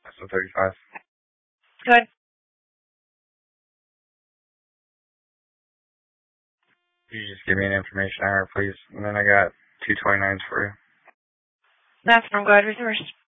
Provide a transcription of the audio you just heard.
So 35. Good. You just give me an information hour, please. And then I got 229s for you. That's from Good. Reverse.